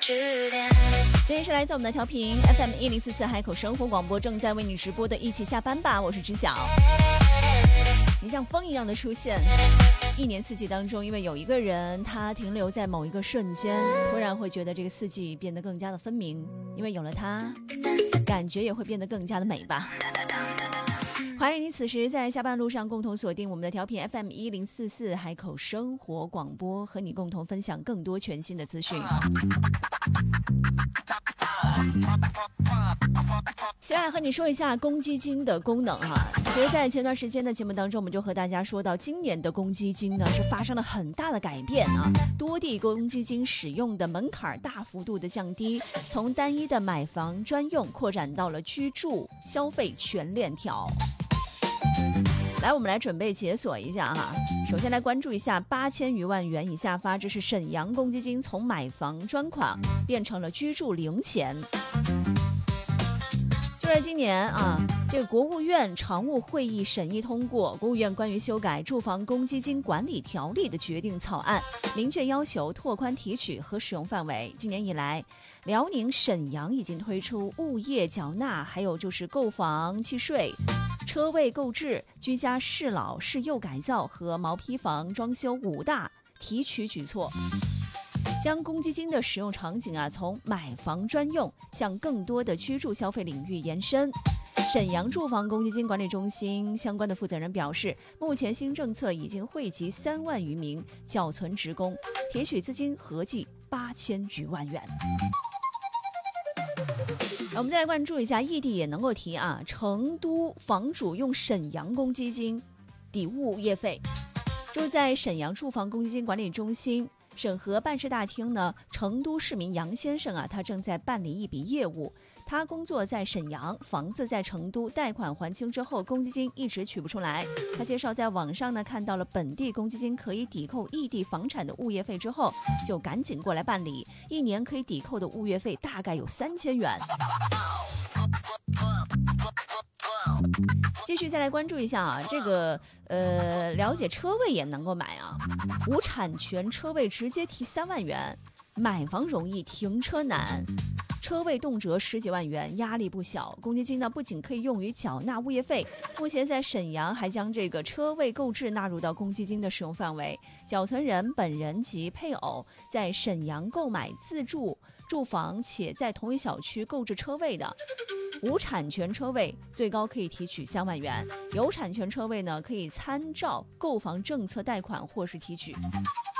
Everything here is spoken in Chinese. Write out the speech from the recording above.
这里是来自我们的调频 FM1044海口生活广播，正在为你直播的一起下班吧，我是知晓。你像风一样的出现，一年四季当中，因为有一个人他停留在某一个瞬间，突然会觉得这个四季变得更加的分明，因为有了他，感觉也会变得更加的美吧。欢迎你此时在下班路上共同锁定我们的调频 FM1044海口生活广播，和你共同分享更多全新的资讯。先来和你说一下公积金的功能哈。其实在前段时间的节目当中，我们就和大家说到，今年的公积金呢是发生了很大的改变啊，多地公积金使用的门槛大幅度的降低，从单一的买房专用扩展到了居住消费全链条。来，我们来准备解锁一下哈。首先来关注一下8000余万元以下发，这是沈阳公积金从买房专款变成了居住零钱。就在今年啊，这个国务院常务会议审议通过国务院关于修改住房公积金管理条例的决定草案，明确要求拓宽提取和使用范围。今年以来，辽宁沈阳已经推出物业缴纳，还有就是购房契税、车位购置、居家适老适幼改造和毛坯房装修5大提取举措，将公积金的使用场景从买房专用向更多的居住消费领域延伸。沈阳住房公积金管理中心相关的负责人表示，目前新政策已经惠及3万余名缴存职工，提取资金合计8000余万元。我们再来关注一下，异地也能够提成都房主用沈阳公积金抵物业费。就在沈阳住房公积金管理中心审核办事大厅呢，成都市民杨先生他正在办理一笔业务。他工作在沈阳，房子在成都，贷款还清之后，公积金一直取不出来。他介绍，在网上呢看到了本地公积金可以抵扣异地房产的物业费之后，就赶紧过来办理，一年可以抵扣的物业费大概有3000元。继续再来关注一下这个了解车位也能够买无产权车位直接提3万元，买房容易停车难，车位动辄10几万元，压力不小。公积金呢不仅可以用于缴纳物业费，目前在沈阳还将这个车位购置纳入到公积金的使用范围，缴存人本人及配偶在沈阳购买自住住房且在同一小区购置车位的，无产权车位最高可以提取3万元，有产权车位呢可以参照购房政策贷款或是提取。